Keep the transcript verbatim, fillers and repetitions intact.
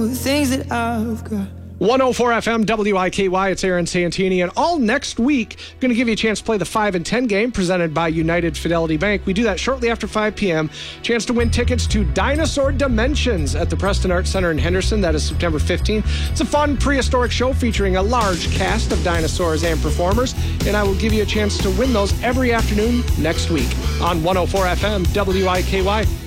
The things that I've got. one oh four F M W I K Y, it's Aaron Santini, and all next week, going to give you a chance to play the five and ten game presented by United Fidelity Bank. We do that shortly after five p.m. Chance to win tickets to Dinosaur Dimensions at the Preston Arts Center in Henderson. That is September fifteenth. It's a fun prehistoric show featuring a large cast of dinosaurs and performers, and I will give you a chance to win those every afternoon next week on one oh four F M W I K Y.